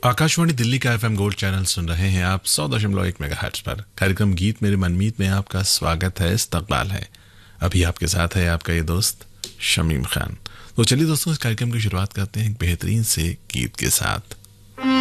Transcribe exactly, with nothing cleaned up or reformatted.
आकाशवाणी दिल्ली का FM gold channel सुन रहे हैं आप सौ दशमलव एक मेगाहर्ट्ज पर। कार्यक्रम गीत मेरे मनमीत में आपका स्वागत है, इस्तकबाल है। अभी आपके साथ है आपका ये दोस्त शमीम खान। तो चलिए दोस्तों, इस कार्यक्रम की शुरुआत करते हैं एक बेहतरीन से गीत के साथ।